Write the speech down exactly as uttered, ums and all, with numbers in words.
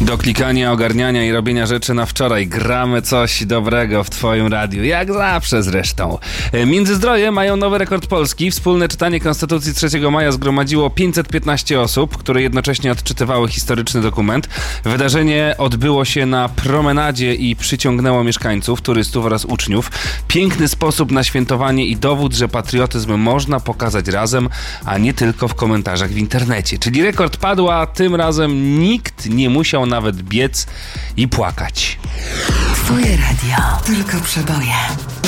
Do klikania, ogarniania i robienia rzeczy na wczoraj gramy coś dobrego w twoim radiu, jak zawsze zresztą. Międzyzdroje mają nowy rekord Polski. Wspólne czytanie Konstytucji trzeciego maja zgromadziło pięćset piętnaście osób, które jednocześnie odczytywały historyczny dokument. Wydarzenie odbyło się na promenadzie i przyciągnęło mieszkańców, turystów oraz uczniów. Piękny sposób na świętowanie i dowód, że patriotyzm można pokazać razem, a nie tylko w komentarzach w internecie. Czyli rekord padł, a tym razem nikt nie musiał nawet biec i płakać. Twoje radio, tylko przeboje.